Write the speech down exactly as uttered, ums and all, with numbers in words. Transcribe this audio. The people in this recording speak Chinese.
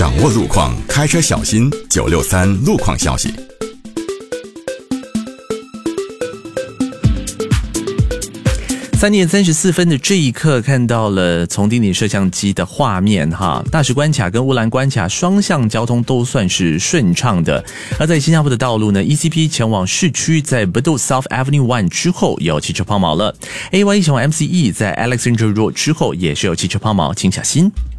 掌握路况，开车小心。九六三路况消息。 三点三十四分的这一刻，看到了从定点摄像机的画面哈，大石关卡跟乌兰关卡双向交通都算是顺畅的。而在新加坡的道路呢 ，E C P 前往市区在 Bedok South Avenue One 之后有汽车抛锚了 ，A Y 前往 M C E 在 Alexandra Road 之后也是有汽车抛锚，请小心。